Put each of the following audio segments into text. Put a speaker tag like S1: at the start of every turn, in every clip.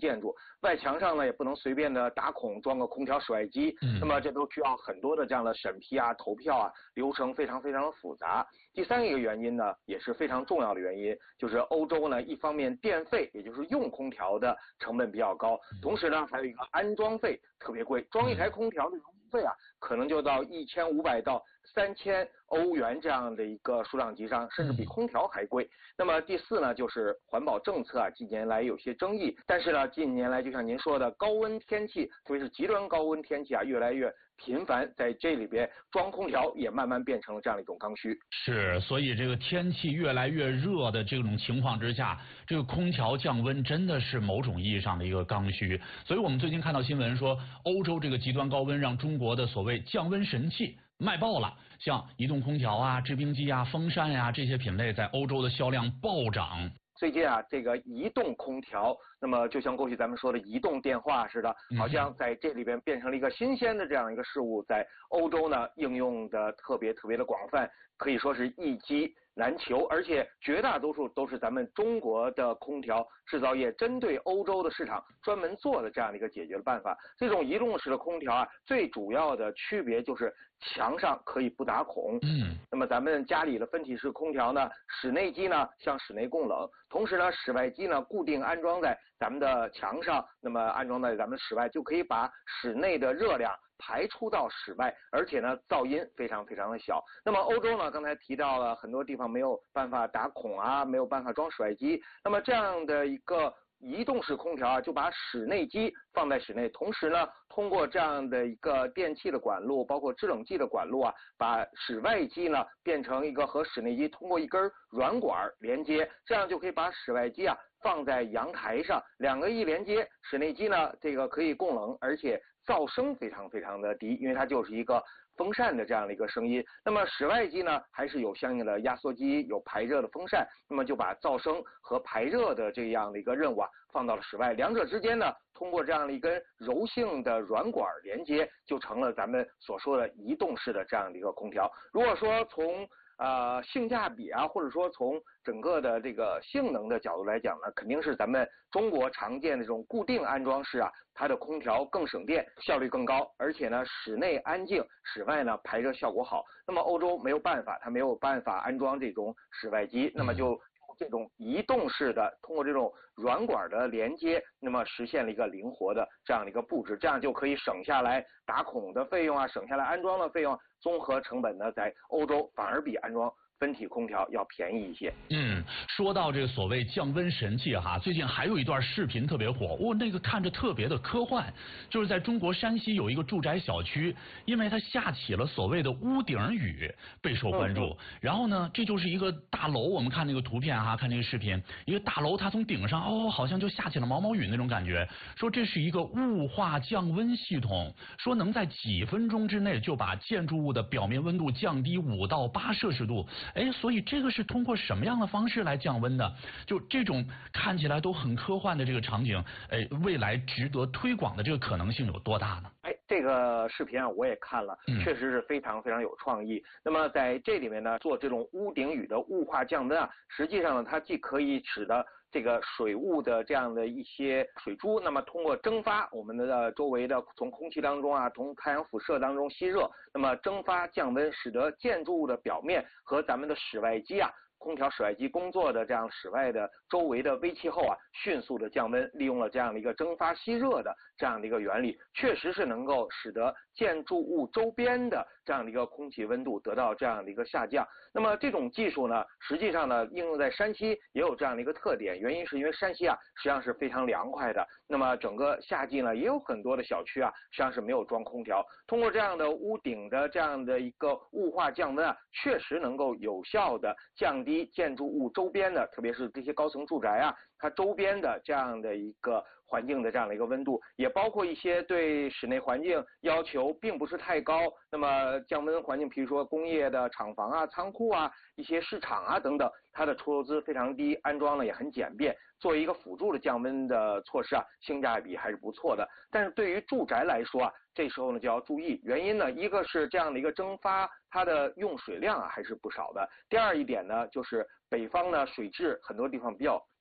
S1: 建筑，外墙上呢也不能随便的打孔装个空调室外机，那么这都需要很多的这样的审批啊、投票啊，流程非常非常的复杂。第三个原因呢，也是非常重要的原因，就是欧洲呢一方面电费，也就是用空调的成本比较高，同时呢还有一个安装费特别贵，装一台空调的费啊，可能就到1500到3000欧元这样的一个数量级上，甚至比空调还贵。那么第四呢，就是环保政策啊，近年来有些争议，但是呢，近年来就像您说的，高温天气，特别是极端高温天气啊，越来越频繁，在这里边装空调也慢慢变成了这样的一种刚需。
S2: 是，所以这个天气越来越热的这种情况之下，这个空调降温真的是某种意义上的一个刚需。所以我们最近看到新闻说，欧洲这个极端高温让中国的所谓降温神器卖爆了，像移动空调啊、制冰机啊、风扇啊这些品类在欧洲的销量暴涨。
S1: 最近啊，这个移动空调，那么就像过去咱们说的移动电话似的，好像在这里边变成了一个新鲜的这样一个事物，在欧洲呢应用的特别的广泛，可以说是一机难求，而且绝大多数都是咱们中国的空调制造业针对欧洲的市场专门做的这样的一个解决的办法。这种移动式的空调啊，最主要的区别就是墙上可以不打孔。那么咱们家里的分体式空调呢，室内机呢向室内供冷，同时呢室外机呢固定安装在咱们的墙上，那么安装在咱们室外，就可以把室内的热量排出到室外，而且呢噪音非常的小。那么欧洲呢，刚才提到了很多地方没有办法打孔啊，没有办法装室外机，那么这样的一个移动式空调啊，就把室内机放在室内，同时呢，通过这样的一个电器的管路，包括制冷剂的管路啊，把室外机呢变成一个和室内机通过一根软管连接，这样就可以把室外机啊放在阳台上，两个一连接，室内机呢这个可以供冷，而且噪声非常的低，因为它就是一个风扇的这样的一个声音。那么室外机呢，还是有相应的压缩机，有排热的风扇，那么就把噪声和排热的这样的一个任务啊放到了室外，两者之间呢，通过这样的一根柔性的软管连接，就成了咱们所说的移动式的这样的一个空调。如果说从性价比啊，或者说从整个的这个性能的角度来讲呢，肯定是咱们中国常见的这种固定安装式啊，它的空调更省电，效率更高，而且呢室内安静，室外呢排热效果好。那么欧洲没有办法，它没有办法安装这种室外机，那么就这种移动式的，通过这种软管的连接，那么实现了一个灵活的这样的一个布置，这样就可以省下来打孔的费用啊，省下来安装的费用，综合成本呢，在欧洲反而比安装分体空调要便宜一些。
S2: 说到这个所谓降温神器哈，最近还有一段视频特别火，那个看着特别的科幻，就是在中国山西有一个住宅小区，因为它下起了所谓的屋顶雨，备受关注。然后呢，这就是一个大楼，我们看那个图片哈，看那个视频，一个大楼它从顶上好像就下起了毛毛雨那种感觉，说这是一个雾化降温系统，说能在几分钟之内就把建筑物的表面温度降低5到8摄氏度。所以这个是通过什么样的方式来降温的？就这种看起来都很科幻的这个场景，未来值得推广的这个可能性有多大呢？
S1: 这个视频啊我也看了，确实是非常有创意。那么在这里面呢，做这种屋顶雨的雾化降温啊，实际上呢，它既可以使得这个水雾的这样的一些水珠，那么通过蒸发我们的周围的从空气当中啊，从太阳辐射当中吸热，那么蒸发降温，使得建筑物的表面和咱们的室外机啊，空调室外机工作的这样室外的周围的微气候啊，迅速的降温，利用了这样的一个蒸发吸热的这样的一个原理，确实是能够使得建筑物周边的这样的一个空气温度得到这样的一个下降。那么这种技术呢，实际上呢，应用在山西也有这样的一个特点，原因是因为山西啊，实际上是非常凉快的。那么整个夏季呢，也有很多的小区啊，实际上是没有装空调。通过这样的屋顶的这样的一个雾化降温啊，确实能够有效的降低建筑物周边的，特别是这些高层住宅啊，它周边的这样的一个环境的这样的一个温度，也包括一些对室内环境要求并不是太高，那么降温环境，比如说工业的厂房啊、仓库啊、一些市场啊等等，它的出资非常低，安装呢也很简便，作为一个辅助的降温的措施啊，性价比还是不错的。但是对于住宅来说啊，这时候呢就要注意，原因呢，一个是这样的一个蒸发，它的用水量啊还是不少的。第二一点呢，就是北方呢水质很多地方比较硬，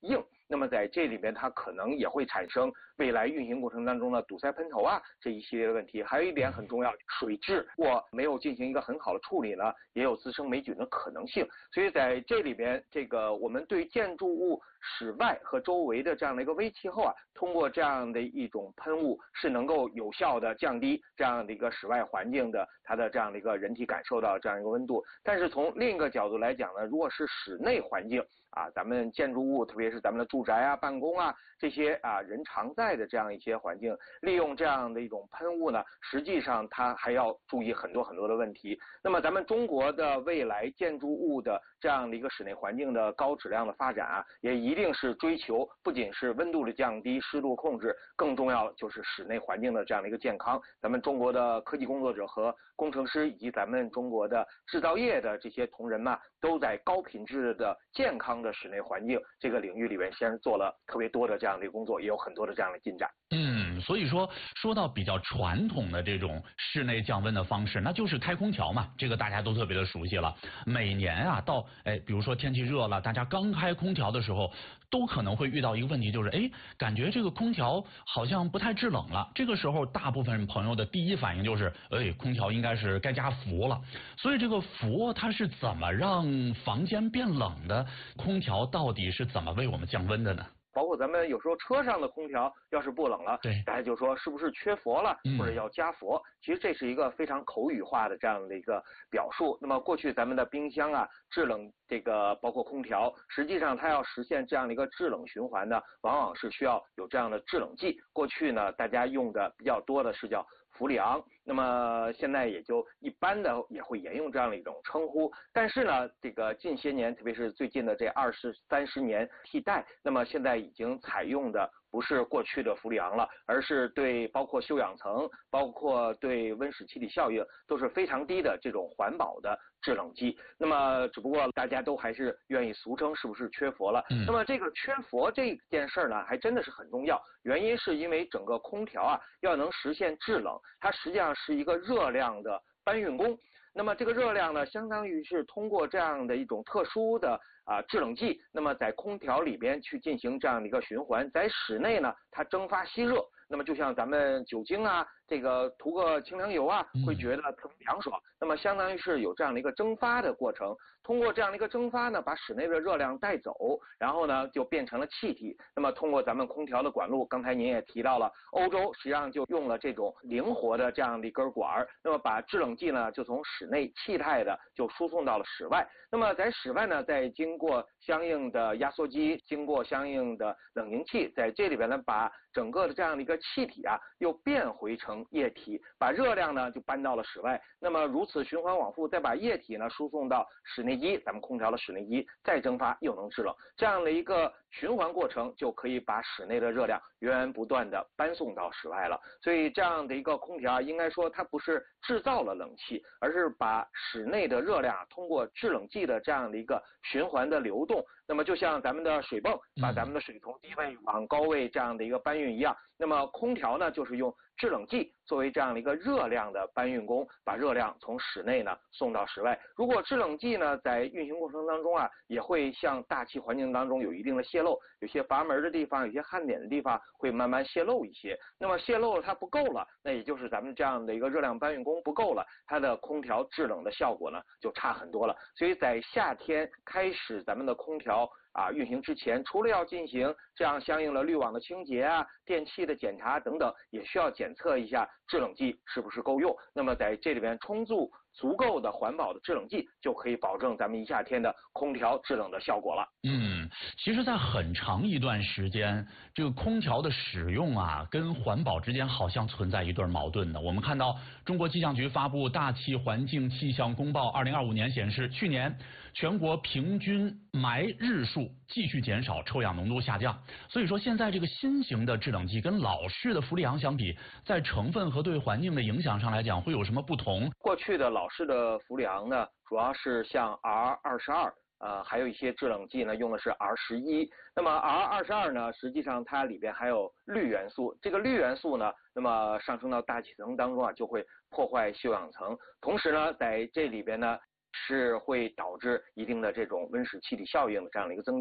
S1: 那么在这里边它可能也会产生未来运行过程当中的堵塞喷头啊这一系列的问题。还有一点很重要，水质如果没有进行一个很好的处理呢，也有滋生霉菌的可能性。所以在这里边，这个我们对建筑物室外和周围的这样的一个微气候啊，通过这样的一种喷雾是能够有效的降低这样的一个室外环境的它的这样的一个人体感受到这样一个温度。但是从另一个角度来讲呢，如果是室内环境啊，咱们建筑物，特别是咱们的住宅啊、办公啊这些啊人常在的这样一些环境，利用这样的一种喷雾呢，实际上它还要注意很多很多的问题。那么咱们中国的未来建筑物的这样的一个室内环境的高质量的发展啊，也一定是追求不仅是温度的降低、湿度控制，更重要就是室内环境的这样的一个健康。咱们中国的科技工作者和工程师以及咱们中国的制造业的这些同仁嘛，都在高品质的健康的室内环境这个领域里面先做了特别多的这样的一个工作，也有很多的这样的进展。
S2: 所以说到比较传统的这种室内降温的方式，那就是开空调嘛，这个大家都特别的熟悉了。每年啊，到比如说天气热了，大家刚开空调的时候，都可能会遇到一个问题，就是感觉这个空调好像不太制冷了。这个时候，大部分朋友的第一反应就是，空调应该是该加氟了。所以这个氟它是怎么让房间变冷的？空调到底是怎么为我们降温的呢？
S1: 包括咱们有时候车上的空调要是不冷了，
S2: 对，
S1: 大家就说是不是缺氟了，或者要加氟。其实这是一个非常口语化的这样的一个表述。那么过去咱们的冰箱啊，制冷这个包括空调，实际上它要实现这样的一个制冷循环呢，往往是需要有这样的制冷剂。过去呢，大家用的比较多的是叫氟利昂，那么现在也就一般的也会沿用这样的一种称呼。但是呢，这个近些年，特别是最近的这20、30年替代，那么现在已经采用的不是过去的氟利昂了，而是对包括休氧层、包括对温室气体效应都是非常低的这种环保的制冷剂。那么只不过大家都还是愿意俗称是不是缺氟了。那么这个缺氟这件事呢，还真的是很重要。原因是因为整个空调啊要能实现制冷，它实际上是一个热量的搬运工。那么这个热量呢，相当于是通过这样的一种特殊的制冷剂，那么在空调里边去进行这样的一个循环，在室内呢它蒸发吸热。那么就像咱们酒精啊，这个涂个清凉油啊，会觉得特别凉爽。那么相当于是有这样的一个蒸发的过程，通过这样的一个蒸发呢，把室内的热量带走，然后呢就变成了气体。那么通过咱们空调的管路，刚才您也提到了，欧洲实际上就用了这种灵活的这样的一根管，那么把制冷剂呢就从室内气态的就输送到了室外。那么在室外呢，再经过相应的压缩机，经过相应的冷凝器，在这里边呢把整个的这样的一个气体啊又变回成液体，把热量呢就搬到了室外。那么如此循环往复，再把液体呢输送到室内机，咱们空调的室内机再蒸发又能制冷，这样的一个循环过程就可以把室内的热量源源不断的搬送到室外了。所以这样的一个空调应该说它不是制造了冷气，而是把室内的热量通过制冷剂的这样的一个循环的流动，那么就像咱们的水泵把咱们的水从低位往高位这样的一个搬运一样，那么空调呢就是用制冷剂作为这样的一个热量的搬运工，把热量从室内呢送到室外。如果制冷剂呢在运行过程当中啊，也会向大气环境当中有一定的泄漏，有些阀门的地方，有些焊点的地方会慢慢泄漏一些。那么泄漏了它不够了，那也就是咱们这样的一个热量搬运工不够了，它的空调制冷的效果呢就差很多了。所以在夏天开始咱们的空调运行之前，除了要进行这样相应的滤网的清洁啊、电器的检查等等，也需要检测一下制冷剂是不是够用。那么在这里边充足够的环保的制冷剂，就可以保证咱们一夏天的空调制冷的效果了。
S2: 其实在很长一段时间，这个空调的使用啊，跟环保之间好像存在一对矛盾的。我们看到中国气象局发布《大气环境气象公报2025年》显示，去年全国平均霾日数继续减少，臭氧浓度下降。所以说现在这个新型的制冷剂跟老式的氟利昂相比，在成分和对环境的影响上来讲，会有什么不同？
S1: 过去的老式的氟利昂呢，主要是像 R22。还有一些制冷剂呢，用的是 R11。那么 R22呢，实际上它里边还有氯元素。这个氯元素呢，那么上升到大气层当中啊，就会破坏休氧层。同时呢，在这里边呢，是会导致一定的这种温室气体效应的这样的一个增加。